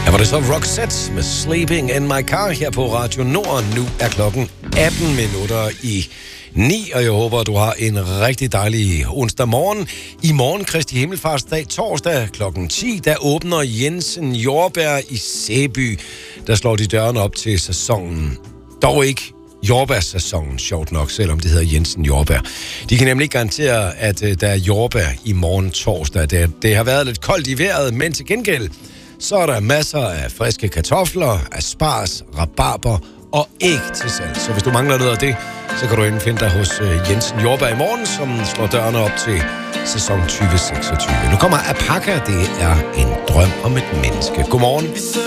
Her var det så Roxette med Sleeping in My Car her på Radio Nord. Nu er klokken 18 minutter i 9, og jeg håber, du har en rigtig dejlig onsdag morgen. I morgen, Kristi Himmelfartsdag, torsdag klokken 10, der åbner Jensen Jordbær i Sæby. Der slår de dørene op til sæsonen. Dog ikke jordbærsæsonen, sjovt nok, selvom det hedder Jensen Jordbær. De kan nemlig ikke garantere, at der er jordbær i morgen torsdag. Det har været lidt koldt i vejret, men til gengæld så er der masser af friske kartofler, asparges, rabarber og æg til salg. Så hvis du mangler noget af det, så kan du finde dig hos Jensen Jordbær i morgen, som slår dørene op til sæson 2026. Nu kommer Apaka, det er en drøm om et menneske. Godmorgen.